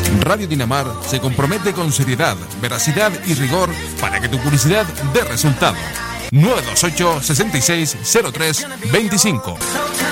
Radio Dinamar se compromete con seriedad, veracidad y rigor para que tu publicidad dé resultado. 928 66 03 25.